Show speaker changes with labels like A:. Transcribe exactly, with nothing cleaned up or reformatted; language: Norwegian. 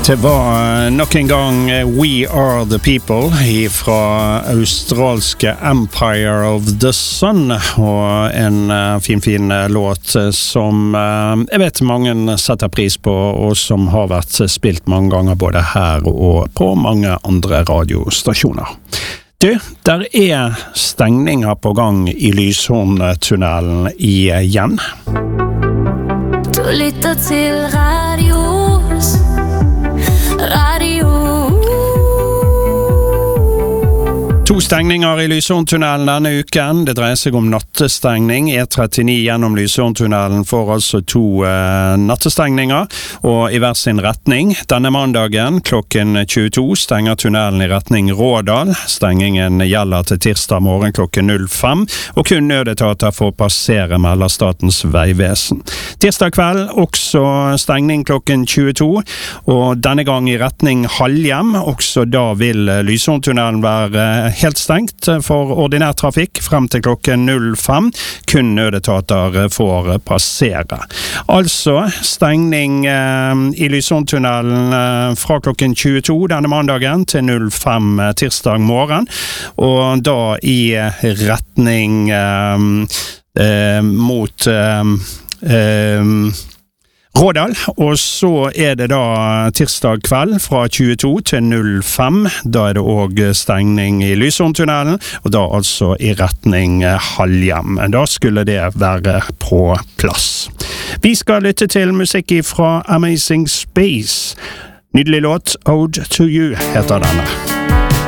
A: Det var nok en gang We Are The People fra australske Empire of the Sun, og en fin, fin låt som jeg vet mange setter pris på, og som har vært spilt mange ganger både her og på mange andre radiostasjoner. Du, der er stengninger på gang i Lyshorntunnelen igjen.
B: Du lytter til radios Radio.
A: To stengninger i Lyshorntunnelen denne uken. Det dreier seg om nattestengning. E trettini gjennom Lyshorntunnelen får altså to eh, nattestengninger, og i hver sin retning. Denne mandagen klokken tjueto stenger tunnelen i retning Rådal. Stengingen gjelder til tirsdag morgen klokken null fem, og kun nødetater får passere, melder Statens vegvesen. Tirsdag kveld også stengning klokken tjueto, og denne gang i retning Halhjem. Også da vil Lyshorntunnelen være helt stengt for ordinær trafikk frem til klokken null fem. Kun nødetater får passere. Altså stengning eh, i Lyshorntunnelen eh, fra klokken tjueto denne mandagen til null fem tirsdag morgen, og da i retning eh, eh, mot eh, eh, Rådal, og så er det da tirsdag kveld fra tjueto til null fem. Da er det også stengning i Lyshorntunnelen, og da altså i retning Halhjem. Da skulle det være på plass. Vi skal lytte til musikk fra Amazing Space. Nydelig låt, Ode to You heter denne.